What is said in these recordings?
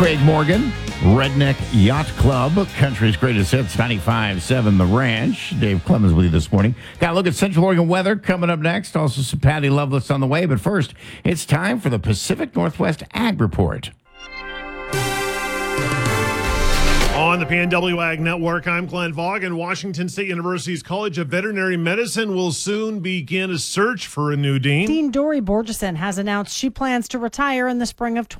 Craig Morgan, Redneck Yacht Club, country's greatest hits, 95.7 The Ranch. Dave Clemens with you this morning. Got a look at Central Oregon weather coming up next. Also some Patty Loveless on the way. But first, it's time for the Pacific Northwest Ag Report. On the PNW Ag Network, I'm Glenn Vaughn, and Washington State University's College of Veterinary Medicine will soon begin a search for a new dean. Dean Dori Borgeson has announced she plans to retire in the spring of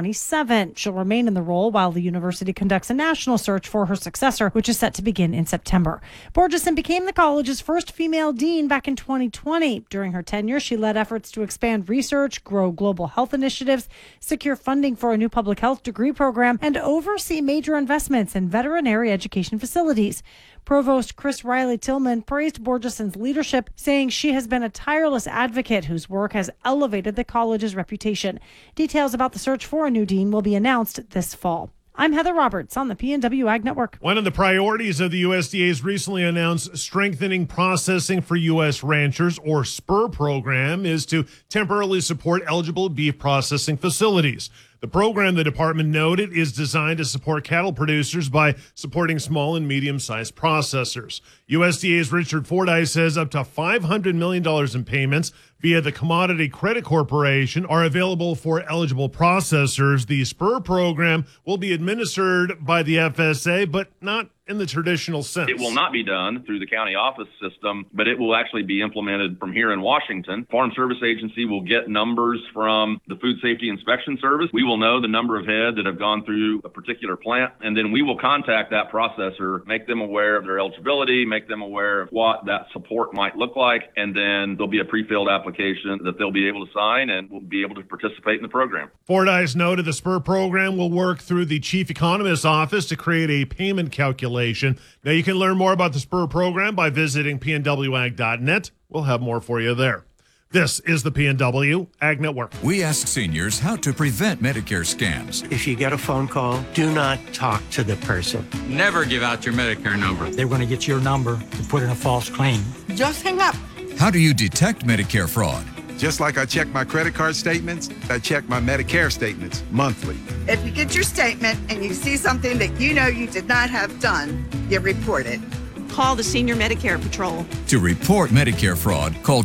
2027. She'll remain in the role while the university conducts a national search for her successor, which is set to begin in September. Borgeson became the college's first female dean back in 2020. During her tenure, she led efforts to expand research, grow global health initiatives, secure funding for a new public health degree program, and oversee major investments in veterinary education facilities. Provost Chris Riley Tillman praised Borgeson's leadership, saying she has been a tireless advocate whose work has elevated the college's reputation. Details about the search for a new dean will be announced this fall. I'm Heather Roberts on the PNW Ag Network. One of the priorities of the USDA's recently announced Strengthening Processing for U.S. Ranchers, or SPUR program, is to temporarily support eligible beef processing facilities. The program, the department noted, is designed to support cattle producers by supporting small and medium-sized processors. USDA's Richard Fordyce says up to $500 million in payments via the Commodity Credit Corporation are available for eligible processors. The SPUR program will be administered by the FSA, but not in the traditional sense. It will not be done through the county office system, but it will actually be implemented from here in Washington. Farm Service Agency will get numbers from the Food Safety Inspection Service. We will know the number of head that have gone through a particular plant, and then we will contact that processor, make them aware of their eligibility, make them aware of what that support might look like, and then there'll be a pre-filled application that they'll be able to sign and will be able to participate in the program. Fordyce noted the SPUR program will work through the Chief Economist's office to create a payment calculation. Now, you can learn more about the SPUR program by visiting pnwag.net. We'll have more for you there. This is the PNW Ag Network. We ask seniors how to prevent Medicare scams. If you get a phone call, do not talk to the person. Never give out your Medicare number. They're going to get your number to put in a false claim. Just hang up. How do you detect Medicare fraud? Just like I check my credit card statements, I check my Medicare statements monthly. If you get your statement and you see something that you know you did not have done, you report it. Call the Senior Medicare Patrol. To report Medicare fraud, call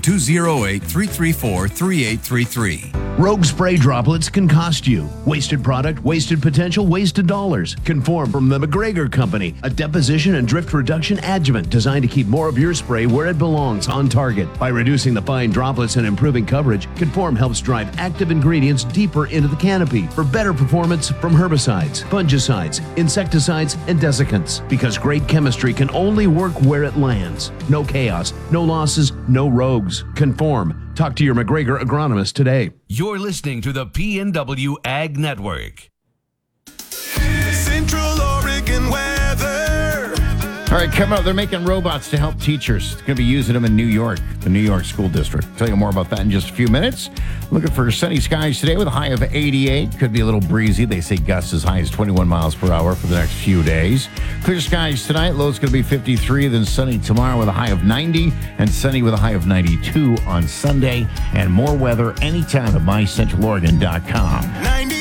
208-334-3833. Rogue spray droplets can cost you. Wasted product, wasted potential, wasted dollars. Conform from the McGregor Company, a deposition and drift reduction adjuvant designed to keep more of your spray where it belongs, on target. By reducing the fine droplets and improving coverage, Conform helps drive active ingredients deeper into the canopy for better performance from herbicides, fungicides, insecticides, and desiccants. Because great chemistry can only work where it lands. No chaos, no losses, no rogues. Conform. Talk to your McGregor agronomist today. You're listening to the PNW Ag Network. Central Oregon weather. All right, coming up, they're making robots to help teachers. Going to be using them in New York, the New York School District. Tell you more about that in just a few minutes. Looking for sunny skies today with a high of 88. Could be a little breezy. They say gusts as high as 21 miles per hour for the next few days. Clear skies tonight. Low's going to be 53. Then sunny tomorrow with a high of 90. And sunny with a high of 92 on Sunday. And more weather anytime at mycentraloregon.com.